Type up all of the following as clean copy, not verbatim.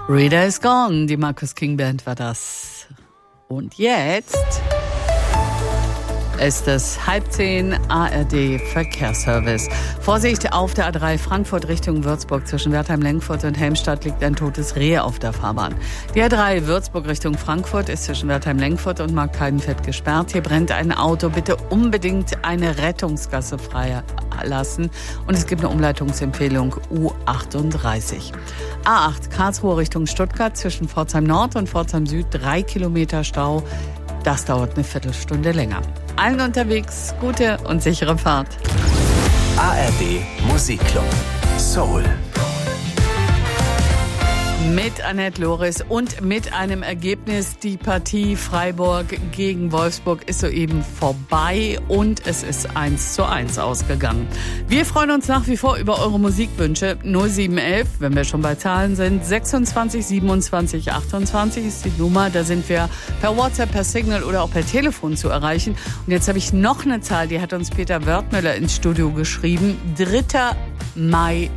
Reader is Gone, die Marcus King Band war das. Und jetzt ist es 9:30 ARD Verkehrsservice. Vorsicht auf der A3 Frankfurt Richtung Würzburg. Zwischen Wertheim-Lengfurt und Helmstadt liegt ein totes Reh auf der Fahrbahn. Die A3 Würzburg Richtung Frankfurt ist zwischen Wertheim-Lengfurt und Marktheidenfeld gesperrt. Hier brennt ein Auto. Bitte unbedingt eine Rettungsgasse freilassen. Und es gibt eine Umleitungsempfehlung U38. A8 Karlsruhe Richtung Stuttgart zwischen Pforzheim Nord und Pforzheim Süd 3 Kilometer Stau. Das dauert eine Viertelstunde länger. Allen unterwegs gute und sichere Fahrt. ARD Musikclub Soul. Mit Annette Loris und mit einem Ergebnis. Die Partie Freiburg gegen Wolfsburg ist soeben vorbei und es ist 1:1 ausgegangen. Wir freuen uns nach wie vor über eure Musikwünsche. 0711, wenn wir schon bei Zahlen sind, 26 27 28 ist die Nummer. Da sind wir per WhatsApp, per Signal oder auch per Telefon zu erreichen. Und jetzt habe ich noch eine Zahl, die hat uns Peter Wörthmüller ins Studio geschrieben. 3. Mai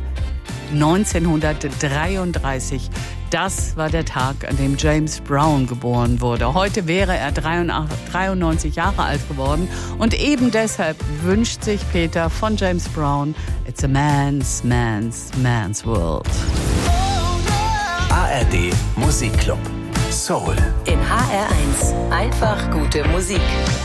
1933. Das war der Tag, an dem James Brown geboren wurde. Heute wäre er 93 Jahre alt geworden. Und eben deshalb wünscht sich Peter von James Brown It's a man's world. ARD Musikclub Soul. In HR1 einfach gute Musik.